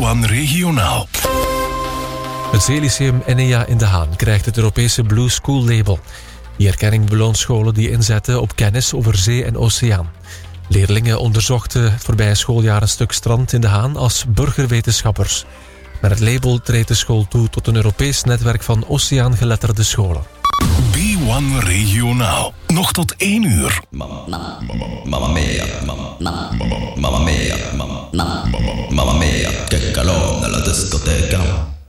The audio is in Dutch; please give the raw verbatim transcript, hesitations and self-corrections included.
één Regionaal. Het Zeelyceum Enea in De Haan krijgt het Europese Blue School label. Die erkenning beloont scholen die inzetten op kennis over zee en oceaan. Leerlingen onderzochten het voorbije schooljaar een stuk strand in De Haan als burgerwetenschappers. Met het label treedt de school toe tot een Europees netwerk van oceaangeletterde scholen. B één Regionaal. Nog tot één uur. Mamma, mamma, mamma mia, mamma, mamma, mamma mia, mamma, mamma, mamma mia, che calore nella discoteca.